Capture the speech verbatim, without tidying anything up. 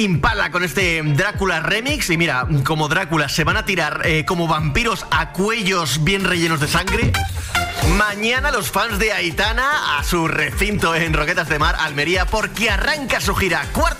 Impala con este Drácula remix. Y mira, como Drácula se van a tirar eh, como vampiros a cuellos bien rellenos de sangre. Mañana los fans de Aitana a su recinto en Roquetas de Mar, Almería, porque arranca su gira cuarto